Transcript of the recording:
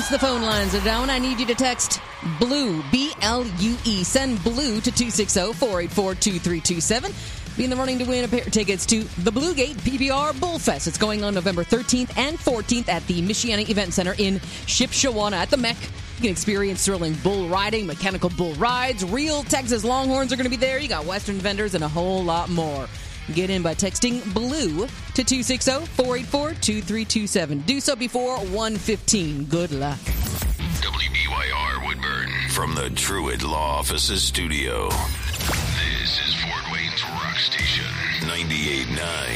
Yes, the phone lines are down. I need you to text BLUE, B-L-U-E. Send BLUE to 260-484-2327. Be in the running to win a pair of tickets to the Bluegate PBR Bullfest. It's going on November 13th and 14th at the Michiana Event Center in Shipshewana at the MEC. You can experience thrilling bull riding, mechanical bull rides, real Texas Longhorns are going to be there. You got Western vendors and a whole lot more. Get in by texting BLUE to 260-484-2327. Do so before 1:15. Good luck. WBYR Woodburn from the Truett Law Offices studio. This is Fort Wayne's Rock Station 98.9